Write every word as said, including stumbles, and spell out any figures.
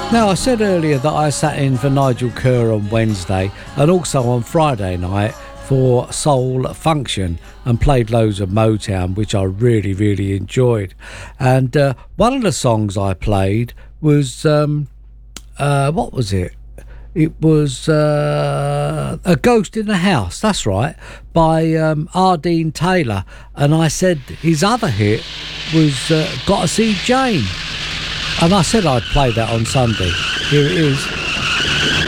Now, I said earlier that I sat in for Nigel Kerr on Wednesday and also on Friday night for Soul Function and played loads of Motown, which I really, really enjoyed. And uh, one of the songs I played was, um, uh, what was it? It was uh, A Ghost in the House, that's right, by um, Ardeen Taylor. And I said his other hit was uh, Gotta See Jane. And I said I'd play that on Sunday. Here it is.